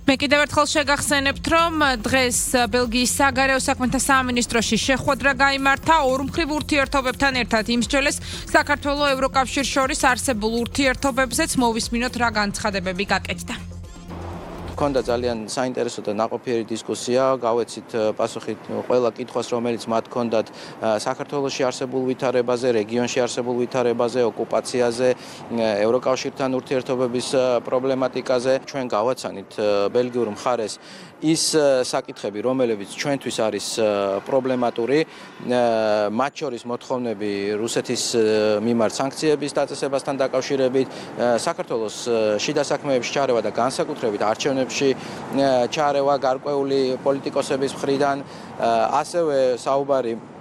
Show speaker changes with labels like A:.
A: მე კიდევ ერთხელ შეგახსენებთ, რომ დღეს ბელგიის საგარეო საქმეთა სამინისტროში შეხვედრა გაიმართა ორ მხრივ ურთიერთობებთან ერთად იმსჯელეს საქართველოს ევროკავშირს შორის არსებულ ურთიერთობებზეც მოვისმინოთ რა განცხადებები გაკეთდა.
B: Ქონდა ძალიან საინტერესო და ნაყოფიერი დისკუსია, გავეცით პასუხი ყველა კითხვას, რომელიც მათ ჰქონდათ საქართველოში არსებულ ვითარებაზე, რეგიონში არსებულ ვითარებაზე, ოკუპაციაზე, ევროკავშირთან ურთიერთობების პრობლემატიკაზე. ჩვენ გავაცანით ბელგიურ მხარეს ის საკითხები, რომელებიც ჩვენთვის არის პრობლემატური, მათ შორის მოთხოვნები რუსეთის მიმართ სანქციების დაწესებასთან დაკავშირებით, საქართველოს შიდა საქმეებში ჩარევა და განსაკუთრებით არჩევნებში ჩარევა გარკვეული პოლიტიკოსების მხრიდან, ასევე საუბარი